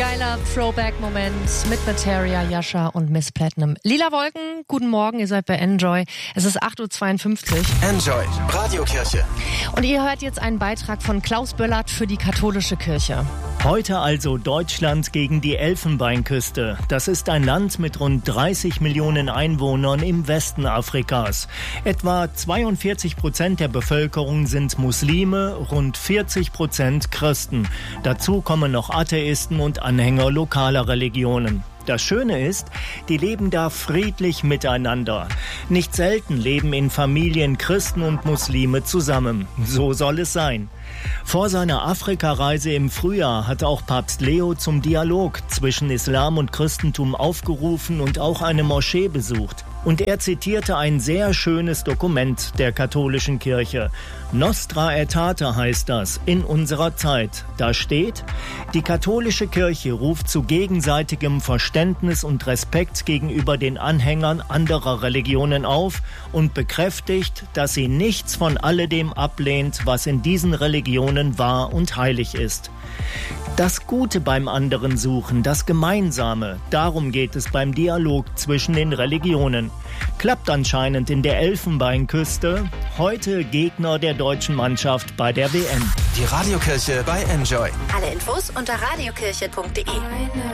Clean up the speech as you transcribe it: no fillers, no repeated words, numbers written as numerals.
Geiler Throwback-Moment mit Materia, Yasha und Miss Platinum. Lila Wolken, guten Morgen, ihr seid bei Enjoy. Es ist 8.52 Uhr. Enjoy, Radiokirche. Und ihr hört jetzt einen Beitrag von Klaus Böllert für die katholische Kirche. Heute also Deutschland gegen die Elfenbeinküste. Das ist ein Land mit rund 30 Millionen Einwohnern im Westen Afrikas. Etwa 42% der Bevölkerung sind Muslime, rund 40% Christen. Dazu kommen noch Atheisten und Anhänger lokaler Religionen. Das Schöne ist, die leben da friedlich miteinander. Nicht selten leben in Familien Christen und Muslime zusammen. So soll es sein. Vor seiner Afrikareise im Frühjahr hat auch Papst Leo zum Dialog zwischen Islam und Christentum aufgerufen und auch eine Moschee besucht. Und er zitierte ein sehr schönes Dokument der katholischen Kirche. Nostra Aetate heißt das, in unserer Zeit. Da steht, die katholische Kirche ruft zu gegenseitigem Verständnis und Respekt gegenüber den Anhängern anderer Religionen auf und bekräftigt, dass sie nichts von alledem ablehnt, was in diesen Religionen wahr und heilig ist. Das Gute beim anderen suchen, das Gemeinsame, darum geht es beim Dialog zwischen den Religionen. Klappt anscheinend in der Elfenbeinküste, heute Gegner der deutschen Mannschaft bei der WM. Die Radiokirche bei Enjoy. Alle Infos unter radiokirche.de.